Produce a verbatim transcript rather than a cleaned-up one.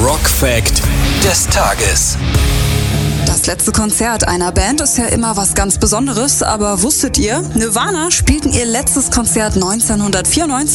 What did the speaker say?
Rock Fact des Tages. Das letzte Konzert einer Band ist ja immer was ganz Besonderes, aber wusstet ihr, Nirvana spielten ihr letztes Konzert neunzehnhundertvierundneunzig